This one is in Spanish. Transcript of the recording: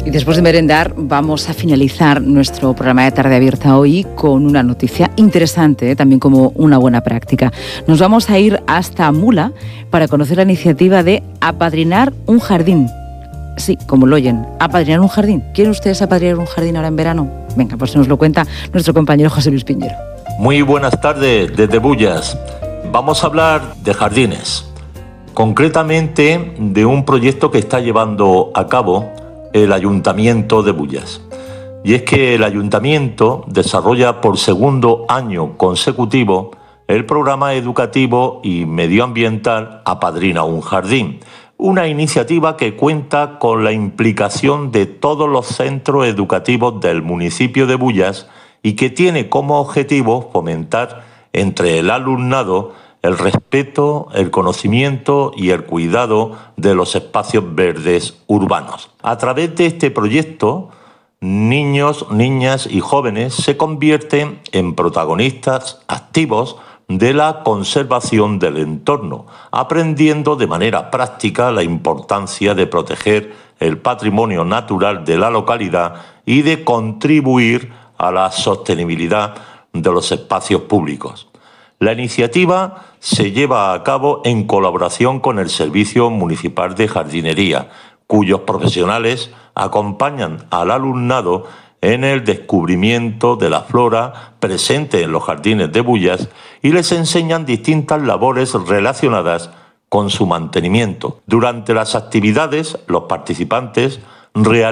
Y después de merendar, vamos a finalizar nuestro programa de Tarde Abierta hoy con una noticia interesante, también como una buena práctica. Nos vamos a ir hasta Mula para conocer la iniciativa de apadrinar un jardín. Sí, como lo oyen, apadrinar un jardín. ¿Quieren ustedes apadrinar un jardín ahora en verano? Venga, pues nos lo cuenta nuestro compañero José Luis Piñero. Muy buenas tardes desde Bullas. Vamos a hablar de jardines, concretamente de un proyecto que está llevando a cabo el Ayuntamiento de Bullas. Y es que el Ayuntamiento desarrolla por segundo año consecutivo el programa educativo y medioambiental Apadrina un Jardín, una iniciativa que cuenta con la implicación de todos los centros educativos del municipio de Bullas y que tiene como objetivo fomentar entre el alumnado el respeto, el conocimiento y el cuidado de los espacios verdes urbanos. A través de este proyecto, niños, niñas y jóvenes se convierten en protagonistas activos de la conservación del entorno, aprendiendo de manera práctica la importancia de proteger el patrimonio natural de la localidad y de contribuir a la sostenibilidad de los espacios públicos. La iniciativa se lleva a cabo en colaboración con el Servicio Municipal de Jardinería, cuyos profesionales acompañan al alumnado en el descubrimiento de la flora presente en los jardines de Bullas y les enseñan distintas labores relacionadas con su mantenimiento. Durante las actividades, los participantes realizan